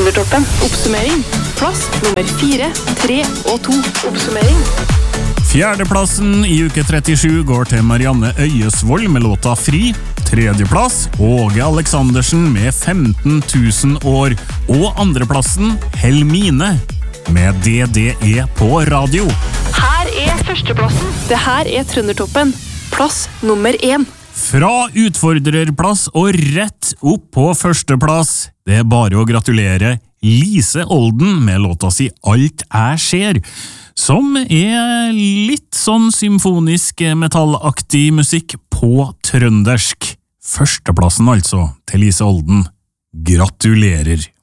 Trøndertoppen. Oppsummering. Plass nummer 4, 3 og 2. Oppsummering. Fjerdeplassen i uke 37 går til Marianne Øyesvold med låta Fri. Tredjeplass, Åge Aleksandersen med 15 000 år. Og andreplassen, Helmine med DDE på radio. Her er førsteplassen. Det her er Trøndertoppen. Plass nummer 1. Fra utfordrerplass og rett opp på førsteplass. Det er bare å gratulere Lise Olden med låta si Alt jeg ser, som er litt sånn symfonisk metallaktig musikk på trøndersk. Førsteplassen altså til Lise Olden. Gratulerer!